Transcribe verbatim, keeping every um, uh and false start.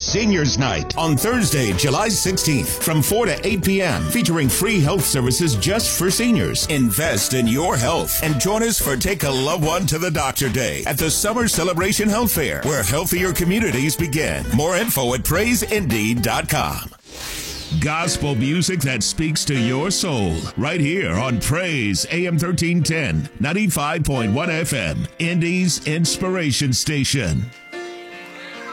Seniors Night on Thursday, July sixteenth from four to eight p.m. featuring free health services just for seniors. Invest in your health and join us for Take a Loved One to the Doctor Day at the Summer Celebration Health Fair, where healthier communities begin. More info at praise indy dot com. Gospel music that speaks to your soul right here on Praise A M thirteen ten, ninety-five point one F M, Indy's Inspiration Station.